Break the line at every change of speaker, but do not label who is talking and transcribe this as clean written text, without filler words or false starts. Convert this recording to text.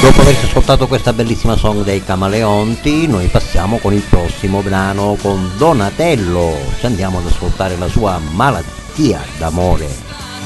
Dopo averci ascoltato questa bellissima song dei Camaleonti, noi passiamo con il prossimo brano con Donatello. Ci andiamo ad ascoltare la sua Malattia d'amore.